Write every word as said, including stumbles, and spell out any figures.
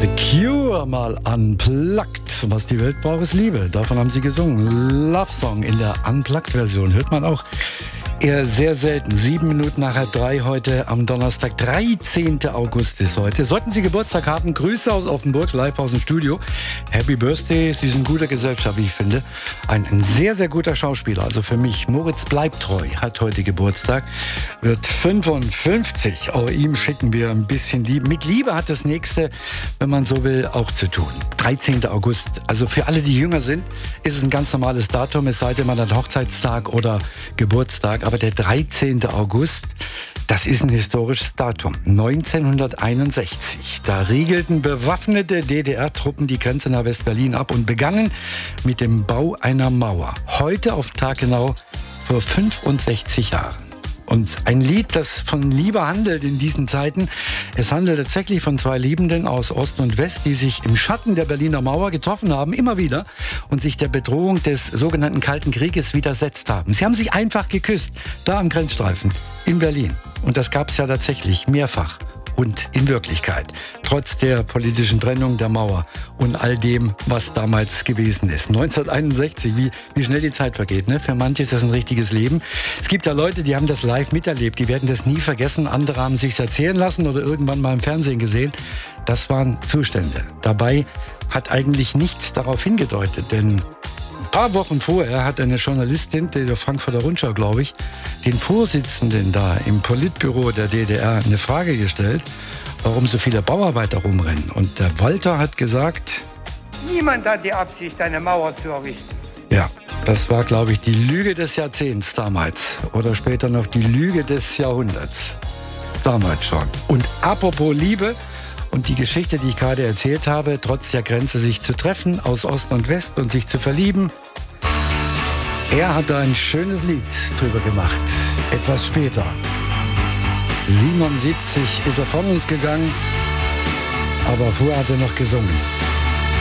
The Cure mal unplugged. Was die Welt braucht, ist Liebe. Davon haben sie gesungen. Love Song in der Unplugged-Version. Hört man auch eher sehr selten. Sieben Minuten nach halb drei heute am Donnerstag, dreizehnten August ist heute. Sollten Sie Geburtstag haben, Grüße aus Offenburg, live aus dem Studio. Happy Birthday, Sie sind in guter Gesellschaft, wie ich finde. Ein, ein sehr, sehr guter Schauspieler, also für mich. Moritz Bleibtreu hat heute Geburtstag, wird fünfundfünfzig. Auch ihm schicken wir ein bisschen Liebe. Mit Liebe hat das Nächste, wenn man so will, auch zu tun. dreizehnten August, also für alle, die jünger sind, ist es ein ganz normales Datum, es sei denn, man hat Hochzeitstag oder Geburtstag. Aber der dreizehnten August, das ist ein historisches Datum. neunzehnhunderteinundsechzig. Da riegelten bewaffnete D D R-Truppen die Grenze nach West-Berlin ab und begannen mit dem Bau einer Mauer. Heute auf Tag genau vor fünfundsechzig Jahren. Und ein Lied, das von Liebe handelt in diesen Zeiten. Es handelt tatsächlich von zwei Liebenden aus Ost und West, die sich im Schatten der Berliner Mauer getroffen haben, immer wieder, und sich der Bedrohung des sogenannten Kalten Krieges widersetzt haben. Sie haben sich einfach geküsst, da am Grenzstreifen in Berlin. Und das gab es ja tatsächlich mehrfach. Und in Wirklichkeit, trotz der politischen Trennung der Mauer und all dem, was damals gewesen ist. neunzehnhunderteinundsechzig, wie, wie schnell die Zeit vergeht, ne? Für manche ist das ein richtiges Leben. Es gibt ja Leute, die haben das live miterlebt, die werden das nie vergessen. Andere haben sich's erzählen lassen oder irgendwann mal im Fernsehen gesehen. Das waren Zustände. Dabei hat eigentlich nichts darauf hingedeutet, denn ein paar Wochen vorher hat eine Journalistin der Frankfurter Rundschau, glaube ich, den Vorsitzenden da im Politbüro der D D R eine Frage gestellt, warum so viele Bauarbeiter rumrennen. Und der Walter hat gesagt: Niemand hat die Absicht, eine Mauer zu errichten. Ja, das war, glaube ich, die Lüge des Jahrzehnts damals. Oder später noch die Lüge des Jahrhunderts. Damals schon. Und apropos Liebe und die Geschichte, die ich gerade erzählt habe, trotz der Grenze sich zu treffen, aus Ost und West und sich zu verlieben. Er hat da ein schönes Lied drüber gemacht, etwas später. siebenundsiebzig ist er von uns gegangen, aber vorher hat er noch gesungen.